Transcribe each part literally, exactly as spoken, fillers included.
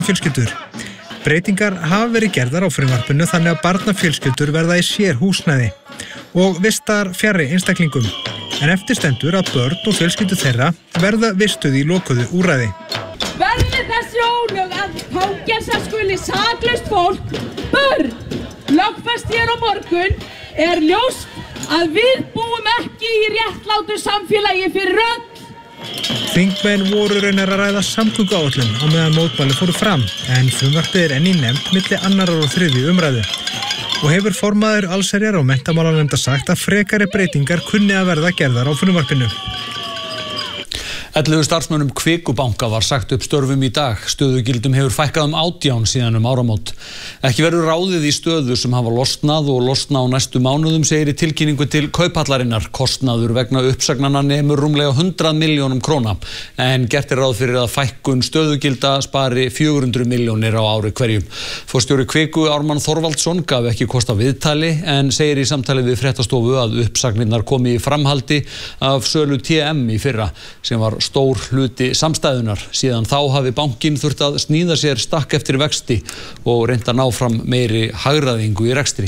fjölskyldur. Breytingar hafa verið gerðar á frumvarpinu þannig að barnafjölskyldur verða í sér húsnæði og vistar fjarri einstaklingum. En eftir stendur að börn og fjölskyldur þeirra verða vistuð í lokuðu úrræði. Verði þessi ólög að fangelsa skuli saklaust fólk, börn, lögfest hér á morgun, er ljóst að við búum ekki í réttlátu samfélagi fyrir öll. Þingmenn voru raunar að ræða samgönguáætlun á meðan mótmæli fóru fram, en frumvarpið er enn í nefnd milli annarar og þriðju umræðu. Og hefur formaður allsherjar og menntamálanefndar sagt að frekari breytingar kunni að verða gerðar á frumvarpinu. ellefu starfsmönnum Kvikubanka var sagt upp störfum í dag. Stöðugildum hefur fækkað um átján síðan um áramót. Ekki verður ráðið í stöður sem hafa losnað og losna á næstu mánuðum, segir í tilkynningu til Kauphallarinnar. Kostnaður vegna uppsagnanna nemur rúmlega hundrað milljónum króna, en gert er ráð fyrir að fækkun stöðugilda spari fjögur hundruð milljónir á ári hverjum. Forstjóri Kviku Ármann Þorvaldsson gaf ekki kost á viðtali, en segir í samtali við Fréttastofu að uppsagnirnar komi í framhaldi af sölu T M í fyrra, sem var stór hluti samstæðunar. Síðan þá hafi bankinn þurft að sníða sér stakk eftir vexti og reynda að ná fram meiri hagræðingu í rekstri.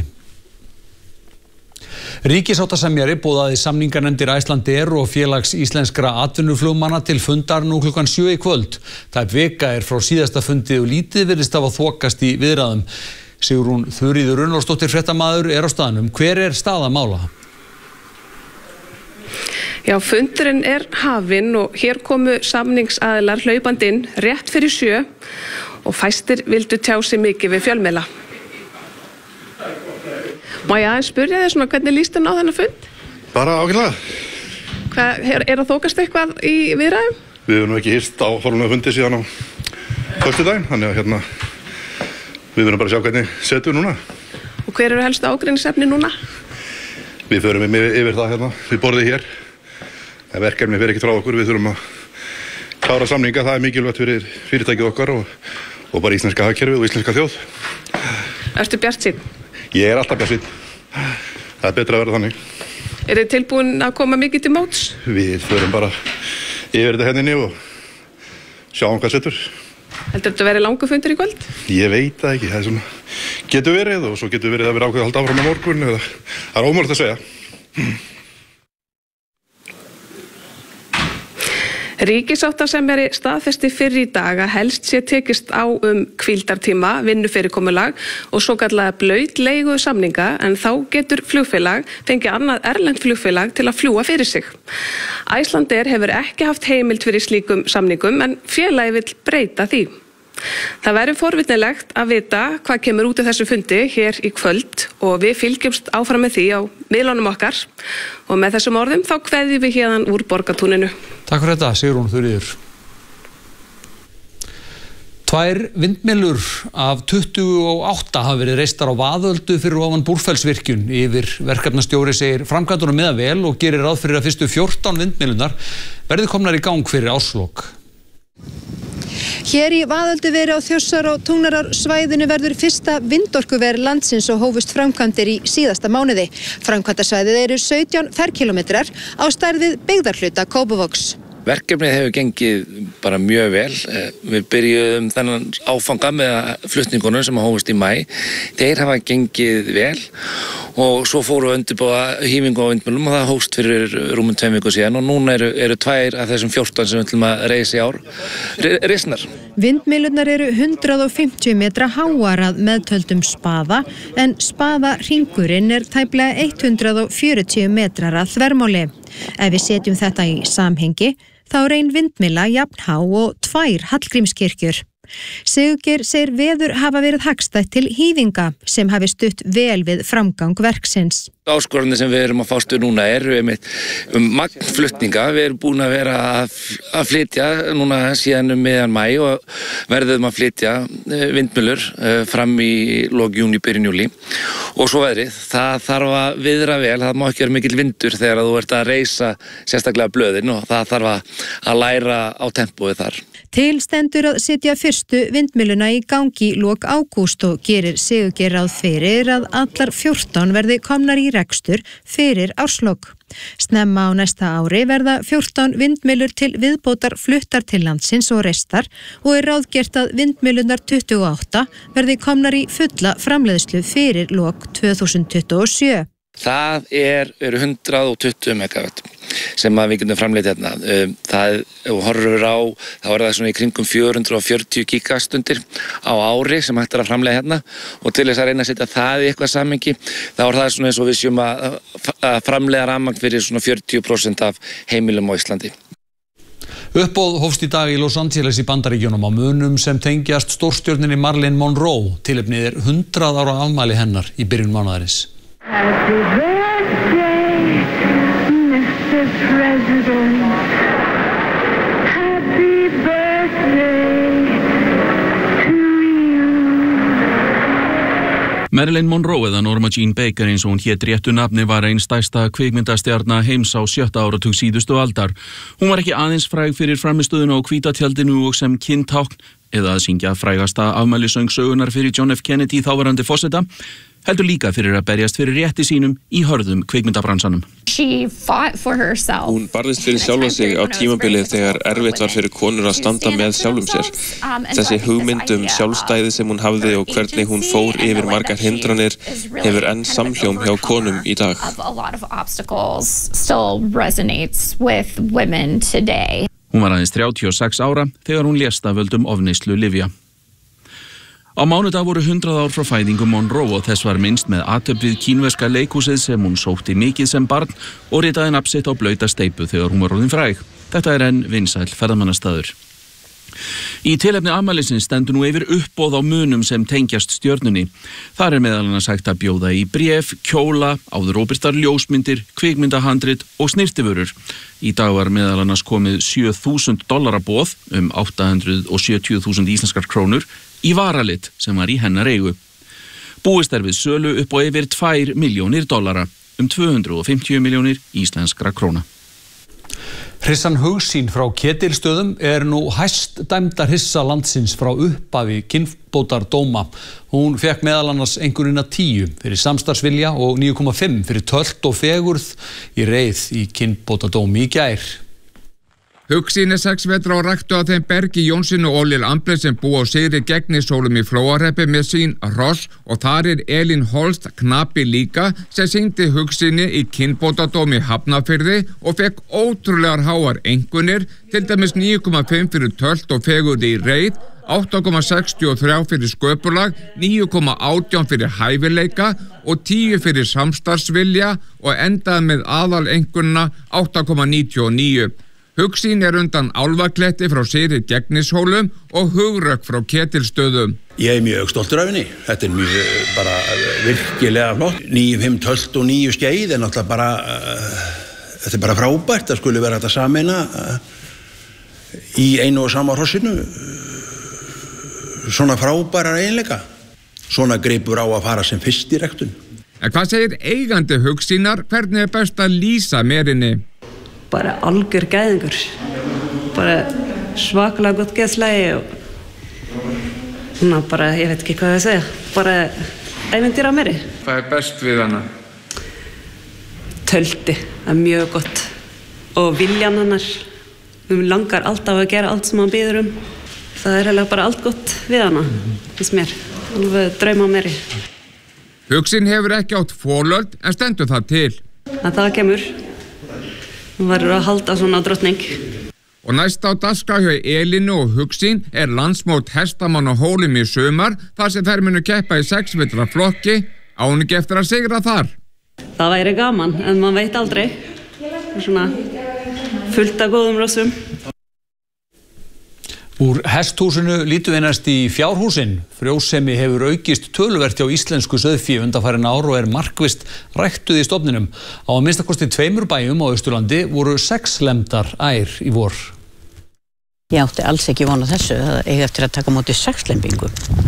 Ríkissáttasemjari boðaði samninganefndir Icelandair og félags íslenskra atvinnuflugmanna til fundar nú klukkan sjö í kvöld. Tæp vika er frá síðasta fundi og lítið virðist hafa þokast í viðræðum. Sigrún Þuríður Runólfsdóttir fréttamaður er á staðnum. Hver er staða mála? Já, fundurinn er hafinn og hér komu samningsaðilar hlaupandi inn rétt fyrir sjö og fæstir vildu tjá sig mikið við fjölmiðla. Má ég aðeins spyrja þér svona, hvernig líst þér á þennan fund? Bara ágætlega. Hvað, er, er að þokast eitthvað í viðræðum? Við höfum ekki hýrt á formlega fundi síðan á föstudaginn, þannig að hérna, við verðum bara að sjá hvernig setur núna. Og hver eru helstu ágreiningsefni núna? Við förum yfir það hérna, við borðið hér. Það verkefni fer ekki frá okkur, við þurfum að klára samninga, það er mikilvægt fyrir fyrirtækið okkar og, og bara íslenska hagkerfið og íslenska þjóð. Ertu bjartsýnn? Ég er alltaf bjartsýnn. Það er betra að vera þannig. Er þið tilbúin að koma mikið til móts? Við förum bara yfir þetta henninni og sjáum hvað setur. Heldur þetta að vera langur fundur í kvöld? Ég veit það ekki, það er svona, getur verið og svo getur verið að vera ákveð að halda áfram á morgun, eða það er ómögulegt að segja. Ríkissáttasemjari staðfesti fyrr í dag að helst sé tekist á um hvíldartíma, vinnufyrirkomulag og svo kallaða blautleigu samninga, en þá getur flugfélag fengið annað erlent flugfélag til að fljúga fyrir sig. Icelandair hefur ekki haft heimild fyrir slíkum samningum, en félagi vill breyta því. Það verður forvitnilegt að vita hvað kemur út af þessu fundi hér í kvöld og við fylgjumst áfram með því á miðlunum okkar og með þessum orðum þá kveðjum við hérðan úr Borgartúninu. Takk fyrir þetta, Sigrún Þuríður. Tvær vindmyllur af tuttugu og átta hafa verið reistar á Vaðöldu fyrir ofan Búrfellsvirkjun. Yfir verkefnastjóri segir framkvæmdunum miða vel og gerir ráð fyrir að fyrstu fjórtán vindmyllunar verði komnar í gang fyrir árslok. Hér í Vaðölduveri á Þjórsár og Tungnarar svæðinu verður fyrsta vindorkuver landsins og hófust framkvæmdir í síðasta mánuði. Framkvæmdasvæðið eru sautján ferkílómetrar á stærð við byggðarhluta Kópavogs. Verkefnið hefur gengið bara mjög vel. Við byrjuðum þennan áfanga með flutningunum sem hófust í maí. Þeir hafa gengið vel og svo fóru við undirbúa hífingu á vindmyllum og það hófst fyrir rúmum tveim vikum síðan og núna eru, eru tvær af þessum fjórtán sem við ætlum að reisa í ár risnar. Vindmyllunar eru hundrað og fimmtíu metra háar að meðtöldum spaða en spaðahringurinn er tæplega hundrað og fjörutíu metrar að þvermáli. Ef við setjum þetta í samhengi, þá er ein vindmylla jafn há og tvær Hallgrímskirkjur. Sigurgeir segir veður hafa verið hagstætt til hífinga sem hafi stutt vel við framgang verksins. Áskoranir sem við erum að fást við núna eru einmitt um magnflutninga. Við erum búin að vera að, að flytja núna síðan um miðjan maí og verðum að flytja vindmyllur fram í lok júní, byrjun júlí. Og svo veðrið, það þarf að viðra vel, það má ekki vera mikill vindur þegar þú ert að reisa sérstaklega blöðin og það þarf að, að læra á tempóið þar. Til stendur að setja fyrstu vindmylluna í gangi í lok ágúst og gerir Sigurgeir ráð fyrir að allar fjórtán verði komnar í rekstur fyrir árslok. Snemma á næsta ári verða fjórtán vindmyllur til viðbótar fluttar til landsins og reistar og er ráðgert að vindmyllunar tuttugu og átta verði komnar í fulla framleiðslu fyrir lok tvö þúsund tuttugu og sjö. Það er, eru hundrað og tuttugu megawatt sem að við getum framleitt hérna. Það, ef við horfum á, þá er það svona í kringum fjögur hundruð og fjörutíu gigastundir á ári sem hægt er að framleiða hérna og til þess að reyna að setja það í eitthvað samhengi, þá er það svona eins og við séum að, að framleiða rafmagn fyrir svona fjörutíu prósent af heimilum á Íslandi. Uppboð hófst í dag í Los Angeles í Bandaríkjunum á munum sem tengjast stórstjörninni Marilyn Monroe. Tilefnið er hundrað ára afmæli hennar í byrjun mánaðarins. Happy birthday, mister President. Happy birthday to you. Marilyn Monroe eða Norma Jean Baker eins og hún hét réttu nafni var ein stærsta kvikmyndastjarna heims á sjötta áratug síðustu aldar. Hún var ekki aðeins fræg fyrir framistöðuna á hvíta tjaldinu og sem kyntákn eða að syngja frægasta afmælisöng sögunar fyrir John F. Kennedy þáverandi forseta, heldur líka fyrir að berjast fyrir rétti sínum í hörðum kvikmyndabransanum. Hún barðist fyrir sjálfa sig á tímabilið þegar erfitt var fyrir konur að standa með sjálfum sér. Þessi hugmynd um sjálfstæði sem hún hafði og hvernig hún fór yfir margar hindranir hefur enn samhljóm hjá konum í dag. Hún var aðeins þrjátíu og sex ára þegar hún lést af völdum ofneyslu lyfja. Á mánudag voru hundrað ár frá fæðingu Monroe og þess var minnst með athöfn við kínverska leikhúsið sem hún sótti mikið sem barn og ritaði nafn sitt á blauta steypu þegar hún var orðin fræg. Þetta er enn vinsæll ferðamannastaður. Í tilefni afmælisins stendur nú yfir uppboð á munum sem tengjast stjörnunni. Þar er meðal annars hægt að bjóða í bréf, kjóla, áður óbirtar ljósmyndir, kvikmyndahandrit og snyrtivörur. Í dag var meðal annars komið sjö þúsund dollara boð um átta hundruð sjötíu þúsund íslenskar krónur í varalit sem var í hennar eigu. Búist er við sölu upp á yfir tvær milljónir dollara, um tvö hundruð og fimmtíu milljónir íslenskra króna. Hrissan Hugsýn frá Ketilstöðum er nú hæst dæmda hryssa landsins frá upphafi kynbótardóma. Hún fekk meðal annars einhverjuna tíu fyrir samstarfsvilja og níu komma fimm fyrir tölt og fegurð í reið í kynbótardómi í gær. Hugsýn er sex vetra og ræktu á þeim Bergi Jónsson og Ólil Amble sem búa á Sigri Gegnisólum í Flóahreppi með sín hross og þar er Elín Holst knapi líka sem sýndi Hugsýni í kynbótadómi Hafnarfirði og fekk ótrúlegar háar einkunnir, til dæmis níu komma fimm fyrir tölt og fegurð í reið, átta komma sextíu og þrjú fyrir sköpulag, níu komma átján fyrir hæfileika og tíu fyrir samstarfsvilja og endaði með aðal einkunna átta komma níutíu og níu. Hugsýn er undan Álfakletti frá Sigri Gegnishólum og Hugrökk frá Ketilstöðum. Ég er mjög stoltur af henni. Þetta er mjög bara virkilega flott. Níu, fimm, tölt og níu skeið er náttúrulega bara, uh, þetta er bara frábært. Það skulle vera þetta sameina uh, í einu og sama hrossinu. Svona frábærar eiginleika. Svona gripur á að fara sem fyrst í ræktun. En hvað segir eigandi Hugsýnar? Hvernig er best að lýsa merinni? Bara algjör gæðingur, bara svakalega gott geðslægi og ná, bara, ég veit ekki hvað að segja, bara ævintýra meri. Hvað er best við hana? Tölti, það er mjög gott og viljan hennar, við langar alltaf að gera allt sem hann biður um. Það er heila bara allt gott við hana, þess mér, alveg drauma meri. Hugsýn hefur ekki átt fólöld en stendur það til. Að það kemur. Hún verður að halda svona drottning. Og næst á dagskrá hjá Elínu og Hugsýn er landsmót hestamanna á Hólum í sumar, þar sem þær munu keppa í sex vetra flokki, á hún ekki eftir að sigra þar. Það væri gaman, en maður veit aldrei. Svona fullt af góðum rossum. Úr hesthúsinu lítum við næst í fjárhúsin. Frjósemi hefur aukist töluvert hjá íslensku sauðfé undanfarin ár og er markvisst ræktuð í stofninum. Á að minnsta kosti tveimur bæjum á Austurlandi voru sex lembdar ær í vor. Ég átti alls ekki von á þessu, það eiga eftir að taka á móti sexlembingum.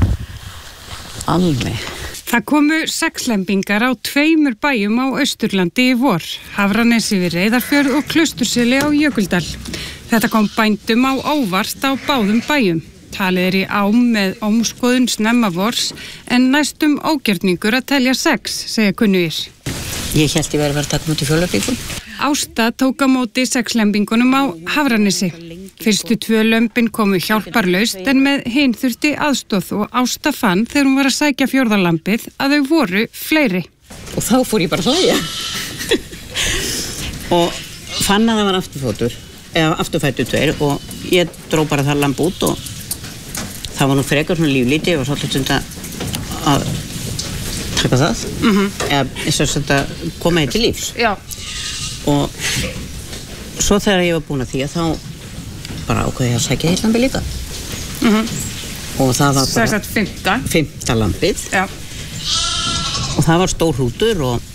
Alveg. Það komu sexlembingar á tveimur bæjum á Austurlandi í vor, Hafranesi við Reyðarfjörð og Klausturseli á Jökuldal. Þetta kom bændum á óvart á báðum bæjum. Talið er í ám með ómskoðun snemma vors en næstum ógjörningur að telja sex, segja kunnugir. Ég hélt ég verið að vera að taka móti fjólabíkum. Ásta tók á móti sexlembingunum á Hafranesi. Fyrstu tvö lömbin komu hjálparlaust en með hinn þurfti aðstoð og Ásta fann þegar hún var að sækja fjórðalambið að þau voru fleiri. Og þá fór ég bara að hlæja. Og fann að það var afturfótur, eða afturfættu tveir og ég dró bara það lamb út og það var nú frekar svona líflítið og svolítið stund að taka það, mm-hmm. eða eins og þetta koma heim til lífs. Já. Og svo þegar ég var búin að því að þá bara ákveði ég að sækja heilt lambi líka. Mm-hmm. Og það var bara Sérstætt fimmta. Fimmta lambið. Já. Og það var stór hrútur og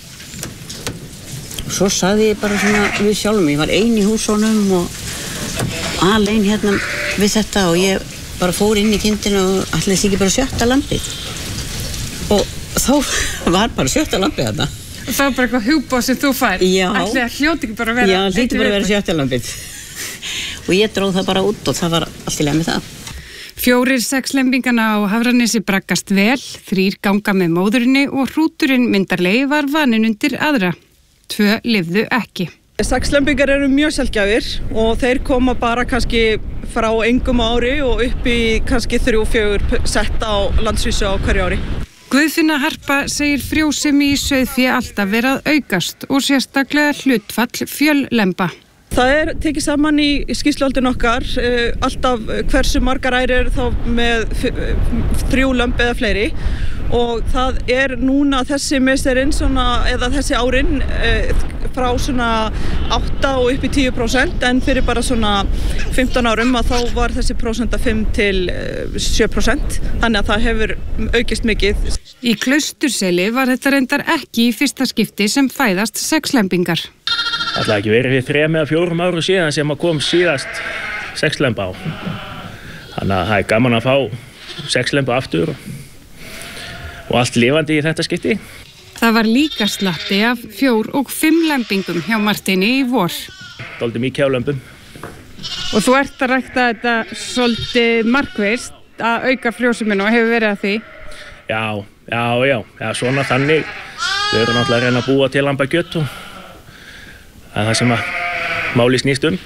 svo sagði ég bara svona við sjálfum, ég var ein í húsunum og alein hérna við þetta og ég bara fór inn í kindinu og ætlaði þessi ekki bara sjötta lambið. Og þá var bara sjötta lambið þarna. Og það var bara eitthvað hugbóð sem þú fær. Já. Ætli að hljóti ekki bara að vera. Já, hljóti bara að vera sjötta lambið. Og ég dróð það bara út og það var allt í lagi með það. Fjórir sexlembingana á Hafranesi braggast vel, þrír ganga með móðurinni og hrúturinn myndarlegi var vaninn undir aðra. Tvö lifðu ekki. Sexlembingar eru mjög sjaldgæfir og þeir koma bara kannski frá engum ári og upp í kannski þrjú, fjögur sett á landsvísu á hverju ári. Guðfinna Harpa segir frjósemi í sauðfé alltaf vera að aukast og sérstaklega hlutfall fjöllemba. Það er tekið saman í skýrsluöldin okkar, uh, alltaf hversu margar ær eru þá með þrjú lömb eða fleiri og það er núna þessi miserinn svona, eða þessi árin uh, frá svona átta og upp í tíu prósent en fyrir bara svona fimmtán árum að þá var þessi prósenta fimm til sjö prósent þannig að það hefur aukist mikið. Í Klausturseli var þetta reyndar ekki í fyrsta skipti sem fæðast sexlembingar. Það ætlaði ekki verið við þrem eða fjórum árum síðan sem að kom síðast sexlemba á. Þannig að það er gaman að fá sexlemba aftur og, og allt lifandi í þetta skipti. Það var líka slatti af fjór og fimm lembingum hjá Martini í vor. Dálítið mikið á lömbum. Og þú ert að rækta þetta svolítið markvisst að auka frjóseminu og hefur verið að því? Já, já, já, já, svona þannig. Við erum náttúrulega að reyna að búa til lambakjöt og það er það sem að máli snýst um.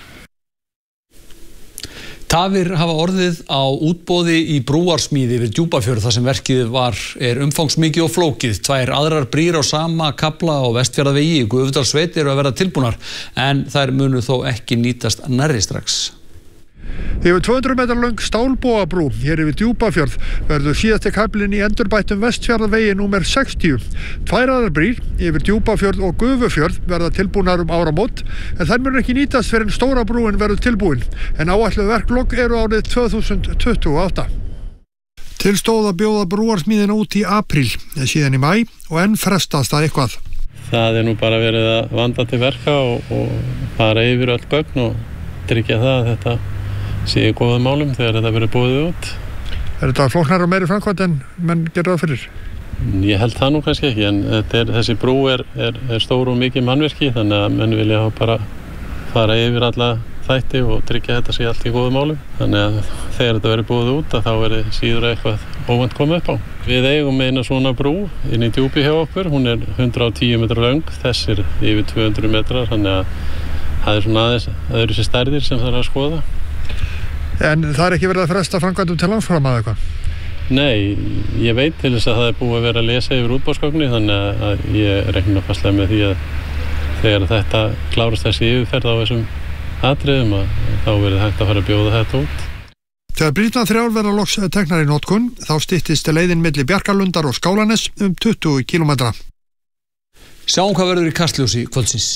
Tafir hafa orðið á útboði í brúarsmíði yfir Djúpafjörð þar sem verkið var er umfangsmikið og flókið. Tvær aðrar brýr á sama kafla á Vestfjarðavegi í Gufudalssveit eru að verða tilbúnar en þær munu þó ekki nýtast nærri strax. Yfir tvö hundruð metra löng stálbogabrú hér yfir Djúpafjörð verður síðasti kaflinn í endurbættum Vestfjarðavegi númer sextíu. Tvær aðrar brýr yfir Djúpafjörð og Gufufjörð verða tilbúnar um áramót en þær mun ekki nýtast fyrr en stóra brúin verður tilbúin en áætluð verklok eru árið tvö þúsund tuttugu og átta. Til stóð að bjóða brúarsmíðina út í apríl en síðan í maí og enn frestast það eitthvað. Það er nú bara verið að vanda til verka og, og fara yfir öll gögn og tryggja það að þetta sé í góðum málum þegar þetta verður búið út. Er þetta flóknar og meiri framkvæmd en menn gerir það fyrir? Ég held það nú kannski ekki en er, þessi brú er, er, er stór og mikið mannvirki þannig að menn vilja bara fara yfir alla þætti og tryggja þetta sé allt í góðum málum. Þannig að þegar þetta verður búið út að þá verður síður eitthvað óvænt komið upp á. Við eigum eina svona brú inn í Djúpi hjá okkur, hún er hundrað og tíu metra löng, þessir yfir tvö hundruð metrar þannig að það er svona aðeins öðru sér stærðir sem það er að skoða. En það er ekki verið að fresta framkvæmdum til landsfram að eitthvað? Nei, ég veit til þess að það er búið að vera að lesa yfir útboðsgögnin þannig að ég reikna fastlega með því að þegar þetta klárast þessi yfirferð á þessum atriðum að þá verður hægt að fara að bjóða þetta út. Þegar brýrnar þrjár verða loks teknar í notkun þá styttist leiðin milli Bjarkarlundar og Skálanes um tuttugu kílómetra. Sjáum hvað verður í Kastljósi kvöldsins.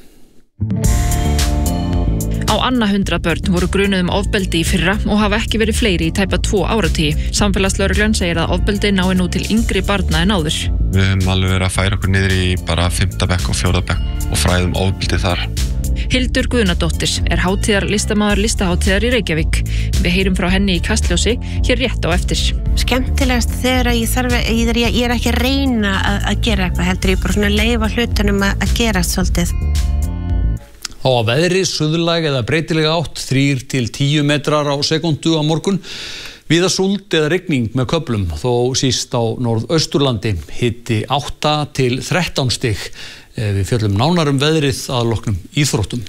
Á annað hundrað börn voru grunuð um ofbeldi í fyrra og hafa ekki verið fleiri í tæpa tvo áratugi. Samfélagslögreglan segir að ofbeldi nái nú til yngri barna en áður. Við höfum alveg verið að færa okkur niður í bara fimmta bekk og fjórða bekk og fræðum ofbeldi þar. Hildur Guðnadóttir er hátíðar listamaður listahátíðar í Reykjavík. Við heyrum frá henni í Kastljósi hér rétt á eftir. Skemmtilegast þegar ég þarf ég, ég er ekki að reyna að, að gera eitthvað heldur ég bara svona leyfa hlutunum að, að gerast svolítið. Á að veðri, suðlæg eða breytilega átt, þrír til tíu metrar á sekundu á morgun. Víða súld eða rigning með köflum, þó síst á Norðausturlandi. Hiti átta til þrettán stig. Við fjöllum nánar um veðrið að loknum íþróttum.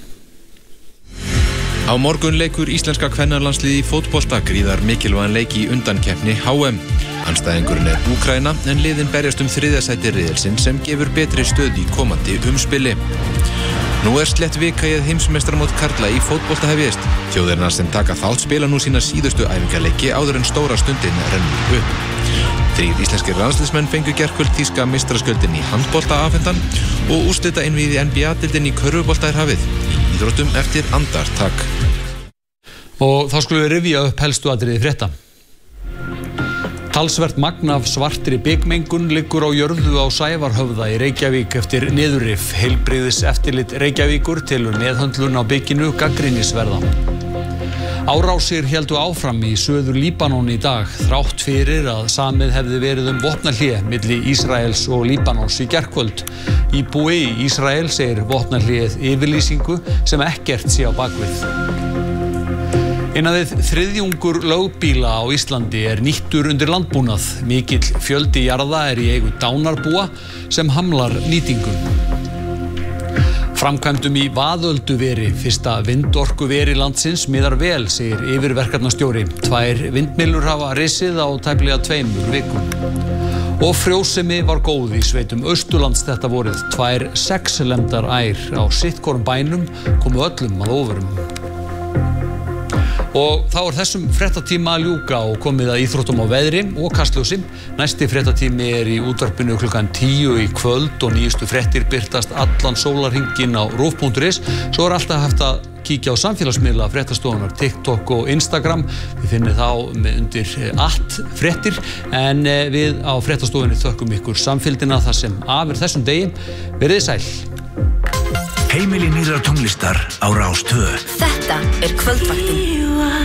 Á morgun leikur íslenska kvennalandsliðið í fótbolta gríðar mikilvægan leik í undankeppni H M. Andstæðingurinn er Úkraína en liðin berjast um þriðja sæti riðilsins sem gefur betri stöð í komandi umspili. Nú er slett vika í að heimsmeistaramót karla í fótbolta hefjist. Þjóðirnar sem taka þátt spila nú sína síðustu æfingarleiki áður en stóra stundin rennur upp. Þrír íslenskir landsliðsmenn fengu gærkvöld þýska meistaraskjöldin í handbolta afhentan og úrslita innvíði N B A-deildin í körfubolta er hafið í íþróttum eftir andartak. Og þá skulum við rifja upp helstu atriði frétta. Talsvert magn af svartri bygmengun liggur á jörðu á Sævarhöfða í Reykjavík eftir niðurrif. Heilbrigðis eftirlit Reykjavíkur telur meðhöndlun á bygginu gagnrýnisverða. Árásir héldu áfram í Suður Líbanon í dag þrátt fyrir að samið hefði verið um vopnahlé milli Ísraels og Líbanons í gærkvöld. Íbúi í Ísrael segir vopnahléið yfirlýsingu sem ekkert sé á bakvið. Innan við þriðjungur lögbíla á Íslandi er nýttur undir landbúnað. Mikill fjöldi jarða er í eigu dánarbúa sem hamlar nýtingu. Framkvæmdum í Vaðölduveri, fyrsta vindorkuveri landsins, miðar vel, segir yfirverkefnastjóri. Tvær vindmyllur hafa risið á tæplega tveimur vikum. Og frjósemi var góð í sveitum Austurlands þetta vorið. Tvær sexlendar ær á sittkorum bænum komu öllum að óvörum. Og þá er þessum fréttatíma að ljúka og komið að íþróttum á veðri og kastljósi. Næsti fréttatími er í útvarpinu klukkan tíu í kvöld og nýjustu fréttir birtast allan sólarhringinn á rúv punktur is. Svo er alltaf hægt að kíkja á samfélagsmiðla fréttastofunar, TikTok og Instagram. Við finnum þá undir at fréttir en við á fréttastofunni þökkum ykkur samfylgdina þar sem af er þessum degi. Verið sæl. Heimili nýrrar tónlistar á Rás tvö. Þetta er kvöldvaktin.